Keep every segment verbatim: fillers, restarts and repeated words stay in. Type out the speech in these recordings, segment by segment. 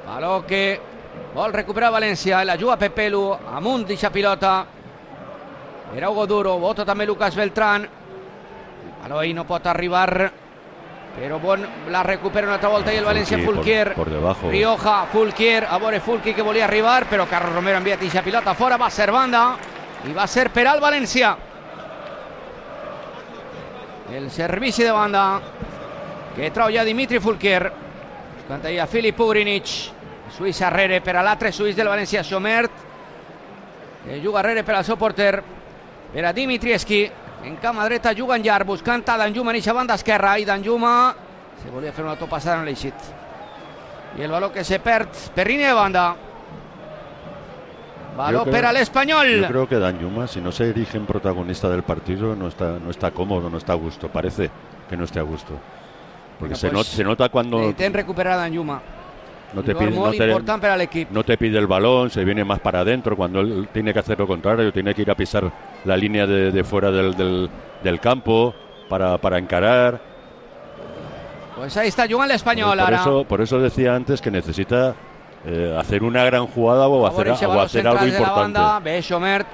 Baló que vol recuperar València, la juga Pepelu, amunt deixa pilota. Era Hugo Duro, vota també Lucas Beltrán. Baló ahí no pot arribar, però bon, la recupera una altra volta i el València Fulquier. Por, por debajo. Rioja, Fulquier, a veure Fulqui que volia arribar, però Carlos Romero envia deixa pilota fora, va ser banda i va ser per al València. El servici de banda que trau ja Dimitri Fulquier. Buscant ahí a Filip Ugrinic. Suís arrere per a l'altre suís del València, Chomert, que juga arrere per al seu porter, per a Dimitrievski. En cama dreta juga en llarg, buscant a Danjuma en eixa banda esquerra, i Danjuma se volia fer una topassada en l'eixit. I el baló que se perd per línia de banda. Baló per a l'Espanyol. Yo creo que Danjuma, si no se erige en protagonista del partido, no está, no está cómodo, no está a gusto. Parece que no esté a gusto. Porque Bueno, se, pues, not, se nota cuando Necessitem recuperar a Danjuma. no te, pide, no, Molt te, important per a l'equip. no te pide el balón, se viene más para adentro, cuando él tiene que hacer lo contrario, tiene que ir a pisar la línea de, de fuera del, del, del campo para, para encarar. Pues ahí está jugant l'Espanyol Por ara. eso, por eso decía antes que necesita eh, hacer una gran jugada o hacer, o hacer algo importante. Bé, Chomert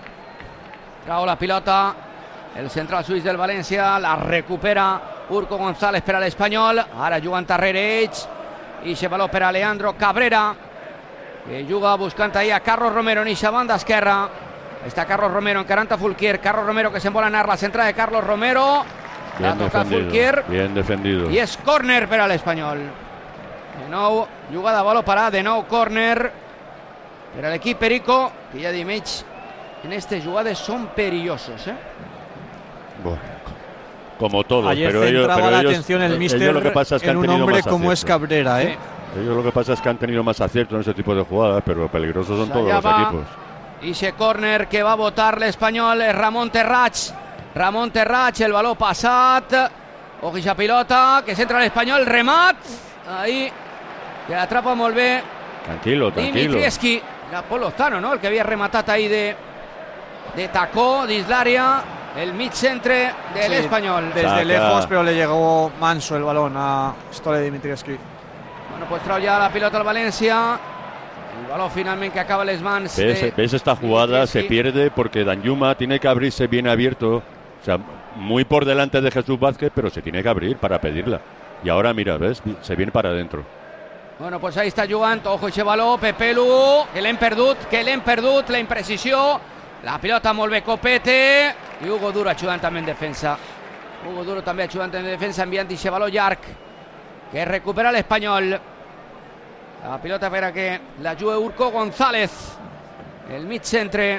trau la pilota, el central suís del València, la recupera Urco González per a l'Espanyol, ara jugant darrere ells, i se baló per a Leandro Cabrera, que juga buscant ahí a Carlos Romero en eixa banda esquerra. Està Carlos Romero encarant a Fulquier, Carlos Romero que se'n vol anar, la centrada de Carlos Romero, la toca Fulquier, bien defendido. i és córner per a l'Espanyol. De nou, jugada a baló parat, de nou córner per a l'equip Perico, que ja diem ells, en estas jugades son perillosos, ¿eh? Bueno, como todo. Ayer pero ellos, centraba pero la ellos, atención el ellos míster lo que pasa es que en han un tenido hombre más como es acierto. Cabrera, ¿eh? Sí. Ellos lo que pasa es que han tenido más acierto en ese tipo de jugadas, pero peligrosos son todos los va. equipos. I ese córner que va a votar l'Espanyol és Ramon Terrats. Ramon Terrats, el baló passat. Ojo a pilota, que centra l'Espanyol, remat. Ahí, que atrapa molt bé. Tranquilo, tranquilo. Dimitrievski, era Pol Lozano, ¿no? El que havia rematat ahí de, de tacó, dins l'àrea. El mig centre de Sí, l'Espanyol. Desde Saca. lejos, pero le llegó manso el balón a Stole Dimitrievski. Bueno, pues trau ja la pilota al València. El balón finalmente que acaba les mans. ¿Ves, de ves esta jugada? Se Dimitrievski. pierde porque Danjuma tiene que abrirse bien abierto. O sea, muy por delante de Jesús Vázquez, pero se tiene que abrir para pedirla. Y ahora, mira, ¿ves? Se viene para adentro. Bueno, pues ahí està jugant, ojo ese baló, Pepelu, que l'hem perdut, que l'hem perdut, la imprecisió, la pilota molt bé Copete, i Hugo Duro ajudant també en defensa. Hugo Duro també ajudant en defensa, enviant ese baló llarg, que recupera l'Espanyol. La pilota per a que la jugui Urco González, el mig centre.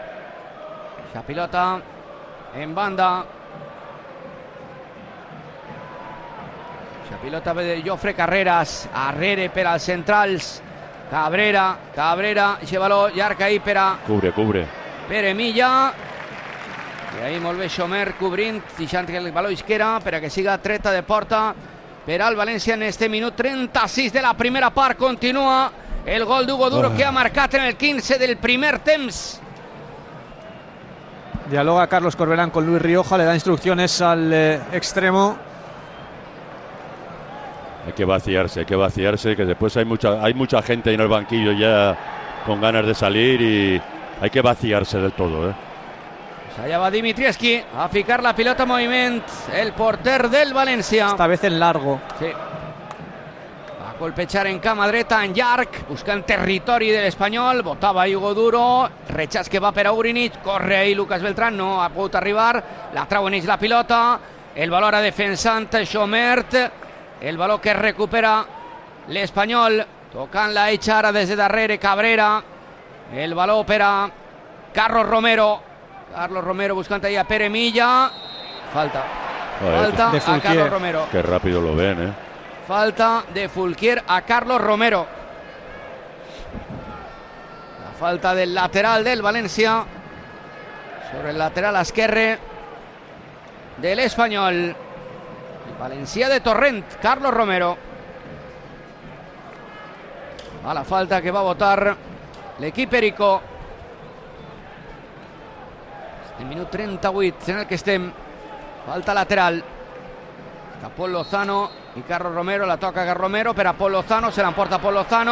La pilota en banda. La pilota ve de Jofre Carreras, arrere per als centrals, Cabrera, Cabrera, i baló llarg ahí per a Cubre, cubre. Pere Milla, i ahí molt bé Chomert cobrint, deixant el baló isquera per a que siga treta de porta per al València en este minut trenta-sis de la primera part. Continua el gol d'Hugo Duro Oh. que ha marcat en el quinze del primer temps. Dialoga Carlos Corberán con Luis Rioja, le da instrucciones al eh, extremo. Hay que vaciarse, hay que vaciarse, que después hay mucha, hay mucha gente en el banquillo ya con ganas de salir y hay que vaciarse del todo, ¿eh? Pues allà va Dimitrievski a ficar la pilota en moviment, el porter del València. Esta vez en largo. Sí. Va a colpejar en cama dreta, en llarg, buscant territori de l'Espanyol. Botava Hugo Duro, rechaç que va per a Ugrinic, corre ahí Lucas Beltrán, no ha pogut arribar, la trau en ells la pilota, el baló ara defensant Chomert, el baló que recupera l'Espanyol, tocant la eixa ara des de darrere Cabrera, el baló per a Carlos Romero, Carlos Romero buscant ahí a Pere Milla, falta, Joder, falta de a Fulquier. Carlos Romero. Qué rápido lo ven, ¿eh? Falta de Fulquier a Carlos Romero. La falta del lateral del València sobre el lateral esquerre del Espanyol. El València de Torrent, Carlos Romero. A la falta que va a votar l'equip Perico. El minut trenta-vuit en el que estem. Falta lateral. Está Pol Lozano y Carlos Romero, la toca Carlos Romero, pero a Pol Lozano, se la emporta Pol Lozano.